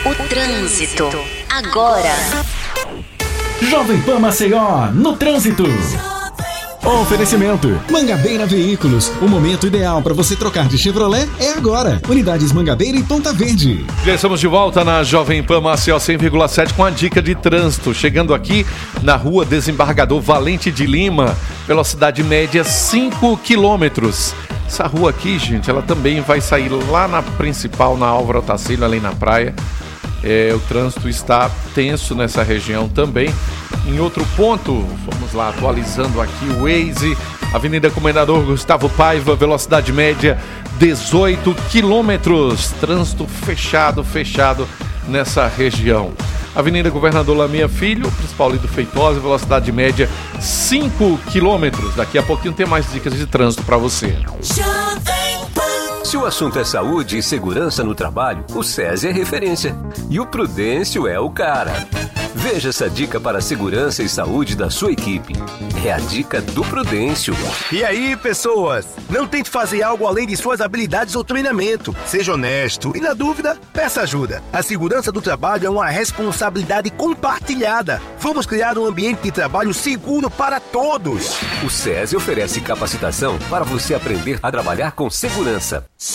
O trânsito, agora. Jovem Pan Maceió, no trânsito. Oferecimento Mangabeira Veículos, o momento ideal para você trocar de Chevrolet é agora. Unidades Mangabeira e Ponta Verde. Já estamos de volta na Jovem Pan Maceió 100,7 com a dica de trânsito. Chegando aqui na rua Desembargador Valente de Lima, velocidade média 5 quilômetros. Essa rua aqui, gente, ela também vai sair lá na principal, na Álvaro Otacílio, ali na praia. O trânsito está tenso nessa região também. Em outro ponto, vamos lá, atualizando aqui o Waze, Avenida Comendador Gustavo Paiva, velocidade média 18 quilômetros. Trânsito fechado nessa região. Avenida Governador Lamia Filho, principal ali do Feitosa, velocidade média 5 quilômetros. Daqui a pouquinho tem mais dicas de trânsito para você. Se o assunto é saúde e segurança no trabalho, o SESI é referência. E o Prudêncio é o cara. Veja essa dica para a segurança e saúde da sua equipe. É a dica do Prudêncio. E aí, pessoas? Não tente fazer algo além de suas habilidades ou treinamento. Seja honesto e, na dúvida, peça ajuda. A segurança do trabalho é uma responsabilidade compartilhada. Vamos criar um ambiente de trabalho seguro para todos. O SESI oferece capacitação para você aprender a trabalhar com segurança.